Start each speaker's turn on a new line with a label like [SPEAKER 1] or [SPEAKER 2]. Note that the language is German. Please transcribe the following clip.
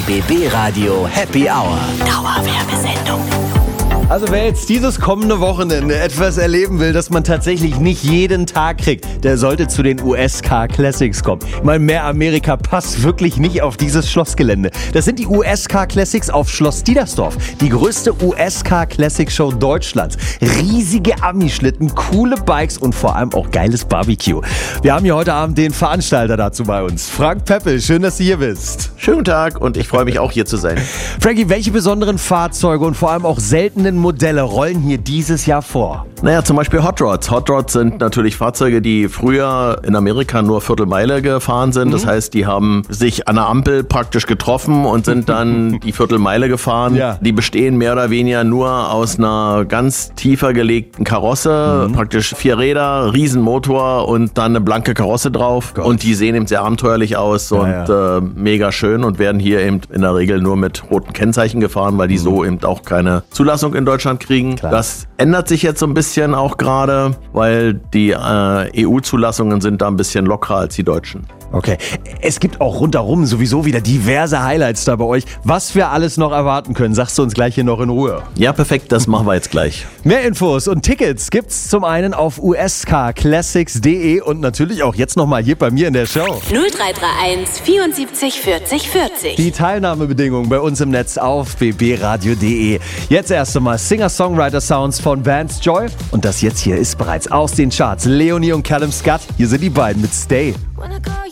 [SPEAKER 1] BB Radio Happy Hour. Dauerwerbesendung.
[SPEAKER 2] Also wer jetzt dieses kommende Wochenende etwas erleben will, das man tatsächlich nicht jeden Tag kriegt, der sollte zu den US-Car Classics kommen. Ich meine, mehr Amerika passt wirklich nicht auf dieses Schlossgelände. Das sind die US-Car Classics auf Schloss Diedersdorf. Die größte US-Car Classic Show Deutschlands. Riesige Ami-Schlitten, coole Bikes und vor allem auch geiles Barbecue. Wir haben hier heute Abend den Veranstalter dazu bei uns. Frank Peppel, schön, dass du hier bist.
[SPEAKER 3] Schönen guten Tag und ich freue mich auch hier zu sein.
[SPEAKER 2] Frankie, welche besonderen Fahrzeuge und vor allem auch seltenen Modelle rollen hier dieses Jahr vor?
[SPEAKER 3] Naja, zum Beispiel Hot Rods. Hot Rods sind natürlich Fahrzeuge, die früher in Amerika nur Viertelmeile gefahren sind. Das heißt, die haben sich an der Ampel praktisch getroffen und sind dann die Viertelmeile gefahren.
[SPEAKER 2] Ja.
[SPEAKER 3] Die bestehen mehr oder weniger nur aus einer ganz tiefer gelegten Karosse. Praktisch 4 Räder, Riesenmotor und dann eine blanke Karosse drauf.
[SPEAKER 2] Gott.
[SPEAKER 3] Und die sehen eben sehr abenteuerlich aus und mega schön und werden hier eben in der Regel nur mit roten Kennzeichen gefahren, weil die so eben auch keine Zulassung in Deutschland kriegen.
[SPEAKER 2] Klar.
[SPEAKER 3] Das ändert sich jetzt so ein bisschen auch gerade, weil die EU-Zulassungen sind da ein bisschen lockerer als die deutschen.
[SPEAKER 2] Okay, es gibt auch rundherum sowieso wieder diverse Highlights da bei euch. Was wir alles noch erwarten können, sagst du uns gleich hier noch in Ruhe.
[SPEAKER 3] Ja, perfekt, das machen wir jetzt gleich.
[SPEAKER 2] Mehr Infos und Tickets gibt's zum einen auf uscarclassics.de und natürlich auch jetzt nochmal hier bei mir in der Show.
[SPEAKER 4] 0331 74 40 40.
[SPEAKER 2] Die Teilnahmebedingungen bei uns im Netz auf bbradio.de. Jetzt erst einmal Singer-Songwriter-Sounds von Vance Joy. Und das jetzt hier ist bereits aus den Charts. Leonie und Callum Scott, hier sind die beiden mit Stay.
[SPEAKER 5] Wanna call